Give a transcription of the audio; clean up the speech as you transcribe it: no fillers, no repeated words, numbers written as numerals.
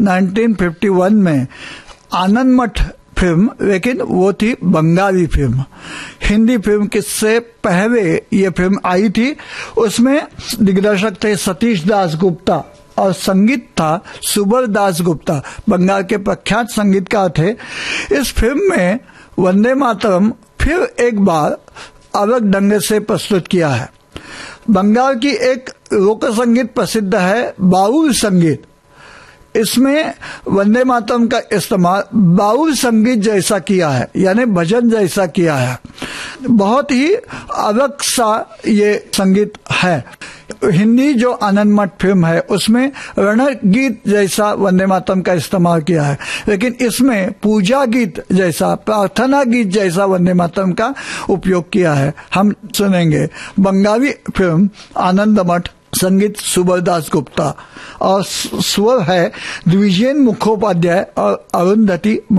1951 में आनंद मठ फिल्म, लेकिन वो थी बंगाली फिल्म। हिंदी फिल्म किससे पहले ये फिल्म आई थी। उसमें दिग्दर्शक थे सतीश दास गुप्ता और संगीत था सुबर दास गुप्ता, बंगाल के प्रख्यात संगीतकार थे। इस फिल्म में वंदे मातरम फिर एक बार अलग ढंग से प्रस्तुत किया है। बंगाल की एक लोक संगीत प्रसिद्ध है बाउल संगीत। इसमें वंदे मातरम का इस्तेमाल बाउल संगीत जैसा किया है, यानी भजन जैसा किया है। बहुत ही अलग सा ये संगीत है। हिंदी जो आनंद मठ फिल्म है उसमें रणगीत जैसा वंदे मातरम का इस्तेमाल किया है, लेकिन इसमें पूजा गीत जैसा, प्रार्थना गीत जैसा वंदे मातरम का उपयोग किया है। हम सुनेंगे बंगाली फिल्म आनंद मठ, संगीत सुबरदास गुप्ता और स्वर है द्विजेन मुखोपाध्याय और अरुंधति